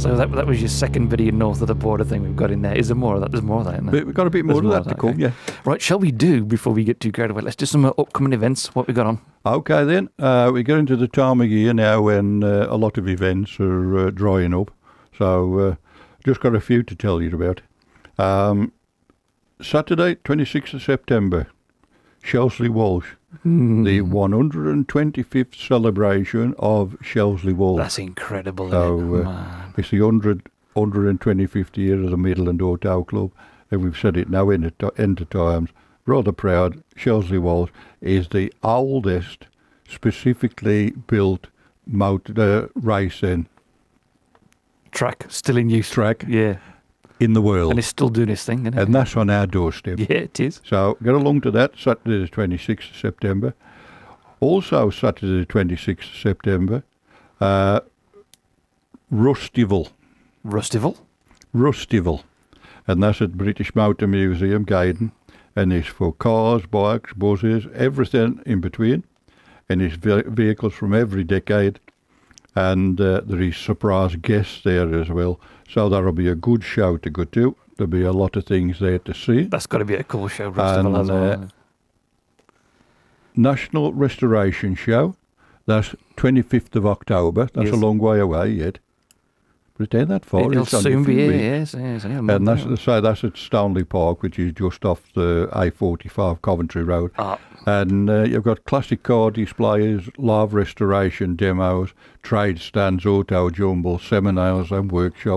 So that was your second video north of the border thing we've got in there. Is there more of that? There's more of that in there. We've got a bit more of that to come, okay. yeah. Right, shall we do, before we get too carried away, let's do some upcoming events, what we got on. Okay then, we get into the time of year now when a lot of events are drying up. So just got a few to tell you about. Saturday, 26th of September, Shelsley Walsh. The 125th celebration of Shelsley Walsh. That's incredible, So it's the 125th year of the Midland Auto Club, and we've said it now in the end of times. Rather proud. Shelsley Walsh is the oldest specifically built racing track, still in use. track Yeah. in the world. And it's still doing its thing, isn't it? And that's on our doorstep. Yeah, it is. So get along to that, Saturday the 26th of September. Also Saturday the 26th of September, Rustival. Rustival? And that's at British Motor Museum, Gaydon. And it's for cars, bikes, buses, everything in between. And it's vehicles from every decade. And there is surprise guests there as well. So that'll be a good show to go to. There'll be a lot of things there to see. That's got to be a cool show, Rustival, as well. National Restoration Show. That's 25th of October. That's Yes. a long way away yet. But it ain't that far. It'll It's only a soon be few here, weeks. yes. And that's at Stanley Park, which is just off the A45 Coventry Road. And you've got classic car displays, live restoration demos, trade stands, auto jumble, seminars and workshops.